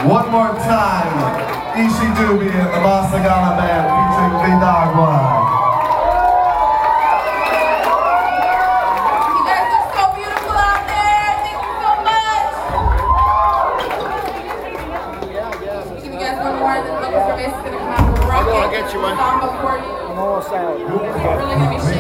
One more time, Ishi Doobie and the Masagana Band featuring Vidagwa. You guys look so beautiful out there. Thank you so much. Give you guys one more, and then Lucas Cerveza is going to come out and rock it. I'll get you one. Samba for you. I'm almost out. It's really going to be